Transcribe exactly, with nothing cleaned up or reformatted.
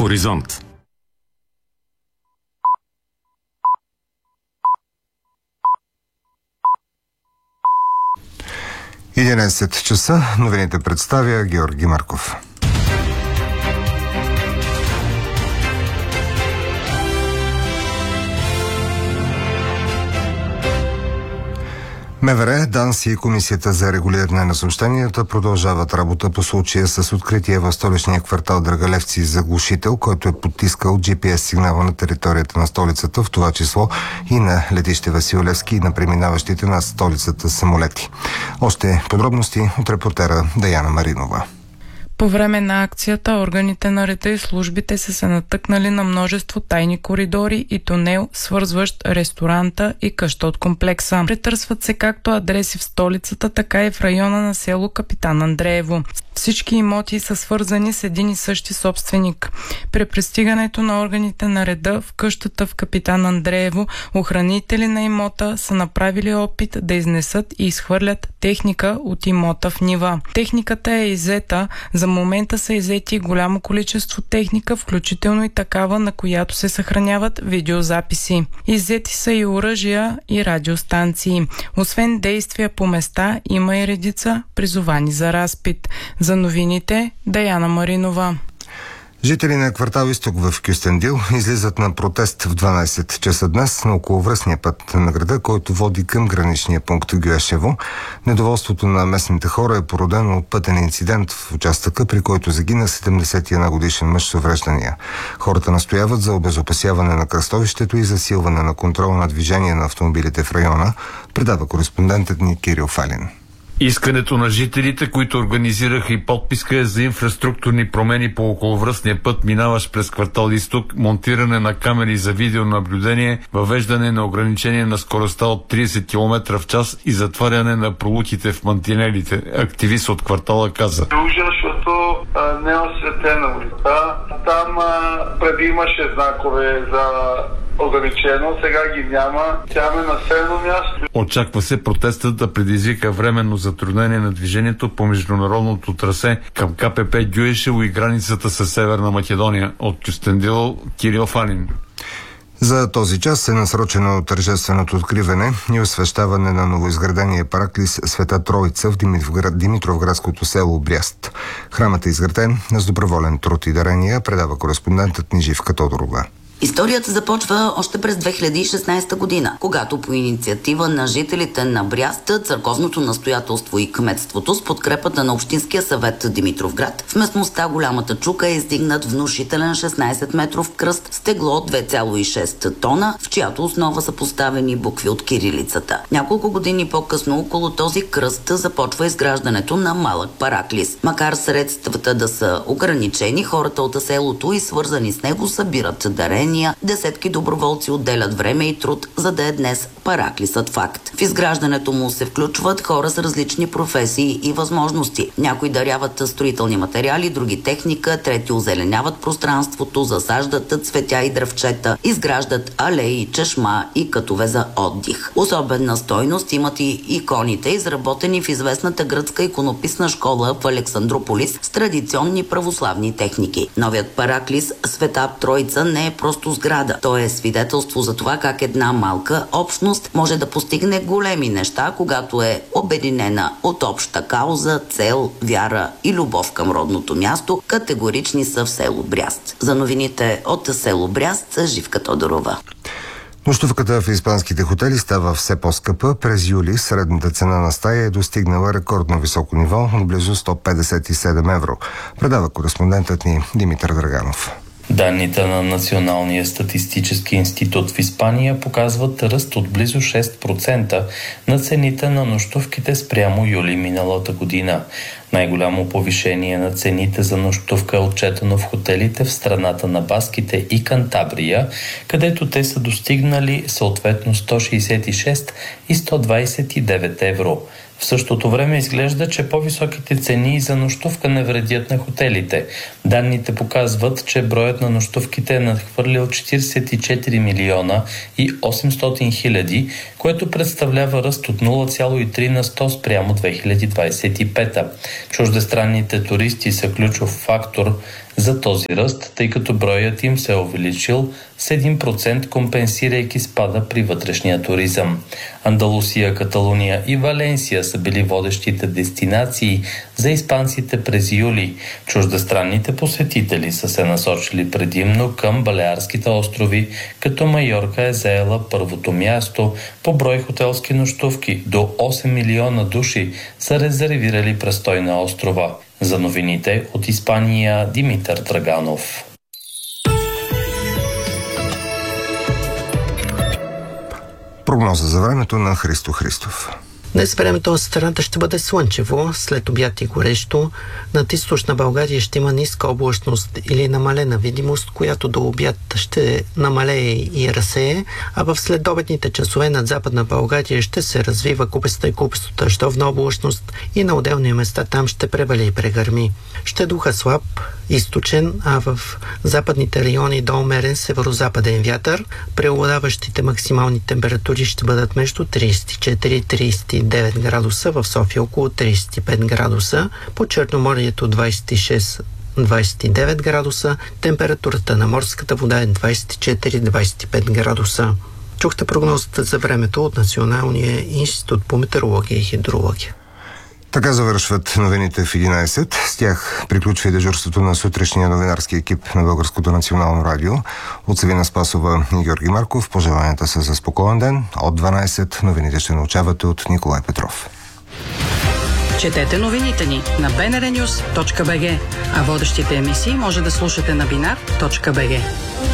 Хоризонт. единайсет часа. Новините представя Георги Марков. МВР, ДАНС и Комисията за регулиране на съобщенията продължават работа по случая с откритие в столичния квартал Драгалевци заглушител, който е потискал джи пи ес сигнала на територията на столицата, в това число и на летище Васил Левски и на преминаващите над столицата самолети. Още подробности от репортера Даяна Маринова. По време на акцията органите на реда и службите са се натъкнали на множество тайни коридори и тунел, свързващ ресторанта и къща от комплекса. Претърсват се както адреси в столицата, така и в района на село Капитан Андреево. Всички имоти са свързани с един и същи собственик. При пристигането на органите на реда в къщата в Капитан Андреево, охранители на имота са направили опит да изнесат и изхвърлят техника от имота в нива. Техниката е иззета. За момента са иззети голямо количество техника, включително и такава, на която се съхраняват видеозаписи. Иззети са и оръжия и радиостанции. Освен действия по места, има и редица призовани за разпит. За новините, Даяна Маринова. Жители на квартал Изток в Кюстендил излизат на протест в дванайсет часа днес на околовръстния път на града, който води към граничния пункт Гюешево. Недоволството на местните хора е породено от пътен инцидент в участъка, при който загина седемдесет и една годишен мъж с увреждания. Хората настояват за обезопасяване на кръстовището и засилване на контрола на движение на автомобилите в района, предава кореспондентът ни Кирил Фалин. Искането на жителите, които организираха и подписка, е за инфраструктурни промени по околовръстния път, минаващ през квартал Изток, монтиране на камери за видеонаблюдение, въвеждане на ограничение на скоростта от трийсет километра в час и затваряне на пролуките в мантинелите. Активист от квартала каза: ужас, защото не е осветена улица. Там а, преди имаше знакове за ограничено, сега ги няма. Тя е населено място. Очаква се протестът да предизвика временно затруднение на движението по международното трасе към ка пе пе Гюешево и границата с Северна Македония. От Кюстендил, Кирил Фалин. За този час е насрочено тържественото откриване и освещаване на новоизградения параклис Света Троица в Димитровград, Димитровградското село Бряст. Храмът е изграден с доброволен труд и дарения, предава кореспондентът ни Живка Тодорова. Историята започва още през две хиляди и шестнайсета година, когато по инициатива на жителите на Бряст, църковното настоятелство и кметството с подкрепата на Общинския съвет Димитровград, в местността Голямата чука е издигнат внушителен шестнайсет метров кръст с тегло две цяло и шест тона, в чиято основа са поставени букви от кирилицата. Няколко години по-късно около този кръст започва изграждането на малък параклис. Макар средствата да са ограничени, хората от селото и свързани с него събират дарения. Десетки доброволци отделят време и труд, за да е днес параклисът факт. В изграждането му се включват хора с различни професии и възможности. Някои даряват строителни материали, други техника, трети озеленяват пространството, засаждат цветя и дръвчета, изграждат алеи, чешма и кътове за отдих. Особена стойност имат и иконите, изработени в известната гръцка иконописна школа в Александрополис с традиционни православни техники. Новият параклис Света Троица не е просто сграда. То е свидетелство за това как една малка общност може да постигне големи неща, когато е обединена от обща кауза, цел, вяра и любов към родното място. Категорични са в село Бряст. За новините от село Бряст, Живка Тодорова. Нощувката в испанските хотели става все по-скъпа. През юли средната цена на стая е достигнала рекордно високо ниво от близо сто петдесет и седем евро. Предава кореспондентът ни Димитър Драганов. Данните на Националния статистически институт в Испания показват ръст от близо шест процента на цените на нощувките спрямо юли миналата година. Най-голямо повишение на цените за нощувка е отчетено в хотелите в страната на Баските и Кантабрия, където те са достигнали съответно сто шейсет и шест и сто двайсет и девет евро. В същото време изглежда, че по-високите цени за нощувка не вредят на хотелите. Данните показват, че броят на нощувките е надхвърлил четиридесет и четири милиона и осемстотин хиляди, което представлява ръст от нула цяло и три на сто спрямо две хиляди двадесет и пета. Чуждестранните туристи са ключов фактор за този ръст, тъй като броят им се е увеличил с един процент, компенсирайки спада при вътрешния туризъм. Андалусия, Каталуния и Валенсия са били водещите дестинации за испанците през юли. Чуждестранните посетители са се насочили предимно към Балеарските острови, като Майорка е заела първото място по брой хотелски нощувки. До осем милиона души са резервирали престой на острова. За новините от Испания, Димитър Драганов. Прогноза за времето на Христо Христов. Днес времето в страната ще бъде слънчево, след обяд и горещо. Над източна България ще има ниска облачност или намалена видимост, която до обяд ще намалее и разсее, а в следобедните часове над западна България ще се развива купеста и купесто дъждовна облачност и на отделни места там ще превали и прегърми. Ще духа слаб, източен, а в западните райони до умерен северо-западен вятър. Преобладаващите максимални температури ще бъдат между тридесет и четири и тридесет и девет градуса, в София около тридесет и пет градуса, по Черноморието двадесет и шест до двадесет и девет градуса, температурата на морската вода е двадесет и четири до двадесет и пет градуса. Чухте прогнозата за времето от Националния институт по метеорология и хидрология. Така завършват новините в единадесет. С тях приключва и дежурството на сутрешния новинарски екип на Българското национално радио. От Савина Спасова и Георги Марков. Пожеланията са за спокоен ден. От дванадесет новините ще научавате от Николай Петров. Четете новините ни на би ен ар нюз точка би джи, а водещите емисии може да слушате на бинар точка би джи.